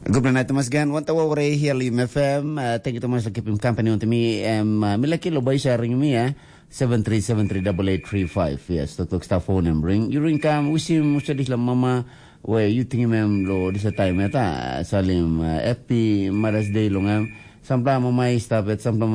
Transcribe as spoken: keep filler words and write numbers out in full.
Good night, Thomas Gan. One tawa wari here Lim F M. Uh, thank you so much for keeping company on to me. Um, uh, milaki lo bay sharing me eh. seven three seven three eight eight three five. Yes, to talk staff phone and bring. You ring kam wisi mo sa disla mama. Where you think mem lo disa time eta salim uh, happy Mother's Day lo ngam. Sampla mama stop it sampla